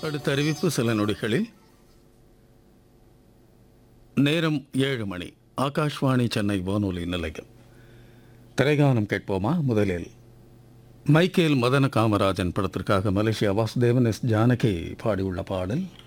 அடுத்த அறிவிப்பு சில நொடிகளில். நேரம் 7 மணி. ஆகாஷ்வாணி சென்னை வானொலி நிலையம். திரைகானம் கேட்போமா? முதலில் மைக்கேல் மதன காமராஜன் படத்திற்காக மலேசியா வாசுதேவன் எஸ் ஜானகி பாடியுள்ள பாடல்.